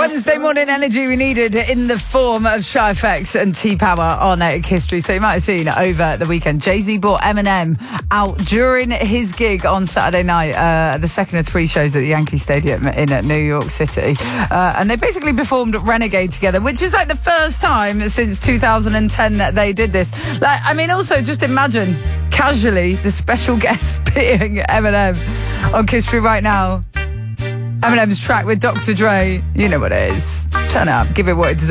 Wednesday morning energy we needed in the form of Shy FX and T-Power on History. So you might have seen over the weekend, Jay-Z brought Eminem out during his gig on Saturday night, the second of 3 shows at the Yankee Stadium in New York City. And they basically performed Renegade together, which is like the first time since 2010 that they did this. Like, I mean, also just imagine casually the special guest being Eminem on History right now. Eminem's track with Dr. Dre. You know what it is. Turn up, give it what it deserves.